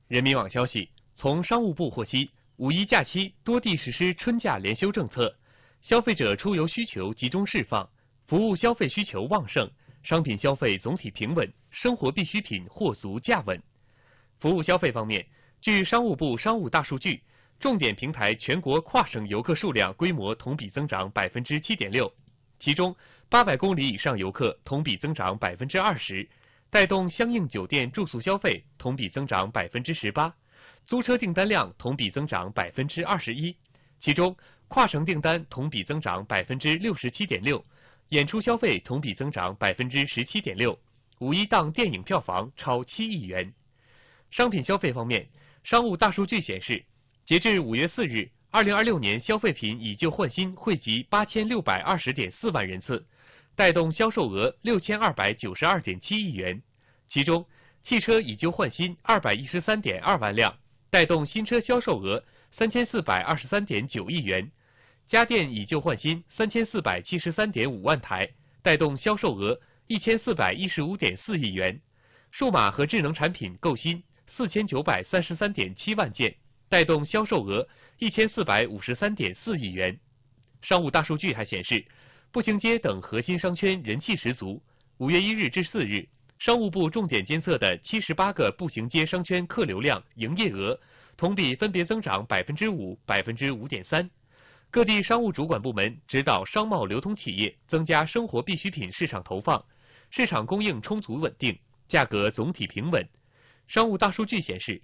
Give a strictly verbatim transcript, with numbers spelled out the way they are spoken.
人民网消息，从商务部获悉，五一假期多地实施春假连休政策，消费者出游需求集中释放，服务消费需求旺盛，商品消费总体平稳，生活必需品货足价稳。服务消费方面，据商务部商务大数据，重点平台全国跨省游客数量规模同比增长百分之七点六，其中八百公里以上游客同比增长百分之二十。带动相应酒店住宿消费同比增长百分之十八，租车订单量同比增长百分之二十一，其中跨省订单同比增长百分之六十七点六，演出消费同比增长百分之十七点六，五一档电影票房超七亿元。商品消费方面，商务大数据显示，截至五月四日，二零二六年消费品以旧换新惠及八千六百二十点四万人次。带动销售额六千二百九十二点七亿元，其中汽车以旧换新二百一十三点二万辆，带动新车销售额三千四百二十三点九亿元；家电以旧换新三千四百七十三点五万台，带动销售额一千四百一十五点四亿元；数码和智能产品购新四千九百三十三点七万件，带动销售额一千四百五十三点四亿元。商务大数据还显示，步行街等核心商圈人气十足。五月一日至四日，商务部重点监测的七十八个步行街商圈客流量、营业额同比分别增长百分之五、百分之五点三。各地商务主管部门指导商贸流通企业增加生活必需品市场投放，市场供应充足稳定，价格总体平稳。商务大数据显示，